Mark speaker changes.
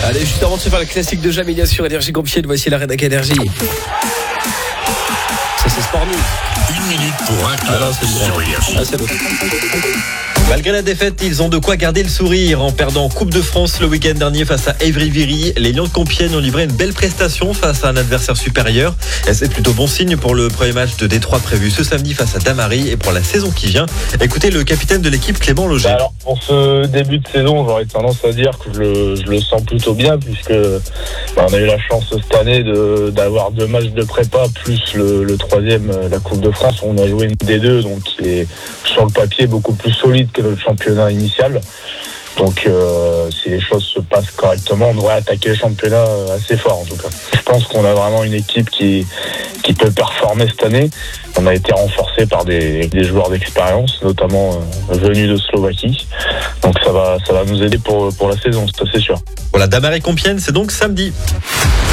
Speaker 1: Allez, juste avant de se faire le classique de Jamilia sur Énergie Compiègne, voici la rédac Énergie. Ça, c'est Sport News.
Speaker 2: 1 minute pour un club sur Énergie.
Speaker 1: C'est l'autre.
Speaker 3: Malgré la défaite, ils ont de quoi garder le sourire. En perdant en Coupe de France le week-end dernier face à Évry-Viry, les Lions de Compiègne ont livré une belle prestation face à un adversaire supérieur. Et c'est plutôt bon signe pour le premier match de Détroit prévu ce samedi face à Damary et pour la saison qui vient. Écoutez le capitaine de l'équipe, Clément Loger.
Speaker 4: Alors pour ce début de saison, j'aurais tendance à dire que je le sens plutôt bien puisque on a eu la chance cette année d'avoir 2 matchs de prépa plus le troisième, la Coupe de France. On a joué une D2 donc qui est sur le papier beaucoup plus solide que le championnat initial. Donc si les choses se passent correctement, on devrait attaquer le championnat assez fort en tout cas. Je pense qu'on a vraiment une équipe qui peut performer cette année. On a été renforcé par des joueurs d'expérience, notamment venus de Slovaquie. Donc ça va nous aider pour la saison, ça c'est sûr.
Speaker 3: Voilà, Damary Compiègne, c'est donc samedi.